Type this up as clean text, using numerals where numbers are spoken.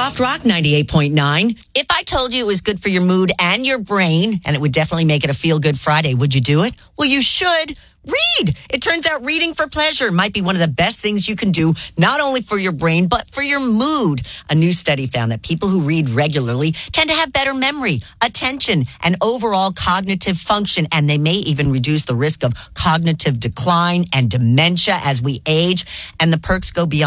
Soft Rock 98.9. If I told you it was good for your mood and your brain, and it would definitely make it a feel-good Friday, would you do it? Well, you should. Read. It turns out reading for pleasure might be one of the best things you can do, not only for your brain, but for your mood. A new study found that people who read regularly tend to have better memory, attention, and overall cognitive function, and they may even reduce the risk of cognitive decline and dementia as we age. And the perks go beyond